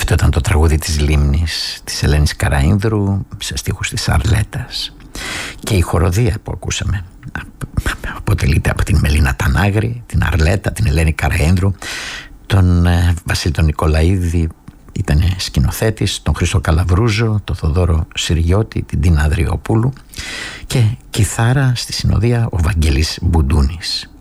Αυτό ήταν το τραγούδι της Λίμνης της Ελένης Καραΐνδρου σε στίχους της Αρλέτας. Και η χοροδία που ακούσαμε αποτελείται από την Μελίνα Τανάγρη, την Αρλέτα, την Ελένη Καραΐνδρου, τον Βασίλη τον Νικολαίδη, ήταν σκηνοθέτης, τον Χρήστο Καλαβρούζο, τον Θοδόρο Συριώτη, την Τίνα Ανδριοπούλου, και κιθάρα στη συνοδεία ο Βαγγέλης Μπουντούνης.